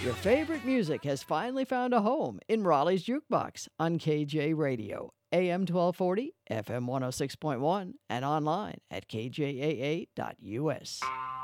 Your favorite music has finally found a home in Raleigh's Jukebox on KJ Radio, AM 1240, FM 106.1, and online at kjaa.us.